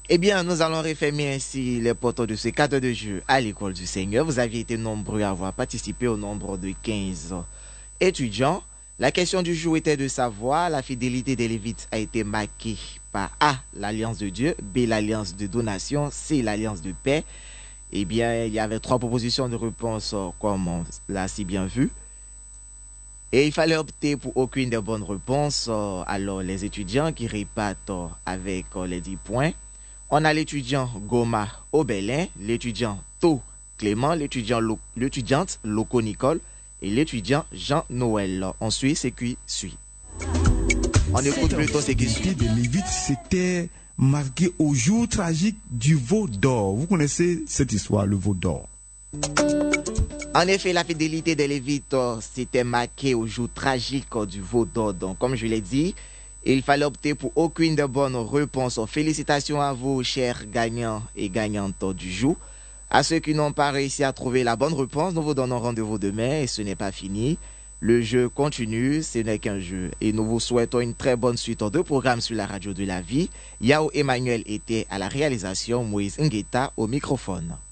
Eh bien, nous allons refermer ainsi les portes de ce cadre de jeu à l'école du Seigneur. Vous aviez été nombreux à avoir participé au nombre de 15 étudiants. La question du jour était de savoir la fidélité des Lévites a été marquée par A, l'alliance de Dieu, B, l'alliance de donation, C, l'alliance de paix. Eh bien, il y avait 3 propositions de réponse comme on l'a si bien vu. Et il fallait opter pour aucune des bonnes réponses. Alors, les étudiants qui répartent avec les 10 points. On a l'étudiant Goma Obelin, l'étudiant To Clément, l'étudiante Loco Nicole et l'étudiant Jean-Noël. Ensuite, c'est qui suit. On écoute plutôt ce qui suit. De Lévites, c'était marqué au jour tragique du veau d'or. Vous connaissez cette histoire, le veau d'or? En effet, la fidélité des Lévites s'était marquée au jour tragique du veau d'or. Donc, comme je l'ai dit, il fallait opter pour aucune des bonnes réponses. Félicitations à vous, chers gagnants et gagnantes du jour. À ceux qui n'ont pas réussi à trouver la bonne réponse, nous vous donnons rendez-vous demain et ce n'est pas fini. Le jeu continue, ce n'est qu'un jeu. Et nous vous souhaitons une très bonne suite de programmes sur la radio de la vie. Yao Emmanuel était à la réalisation, Moïse Ngueta au microphone.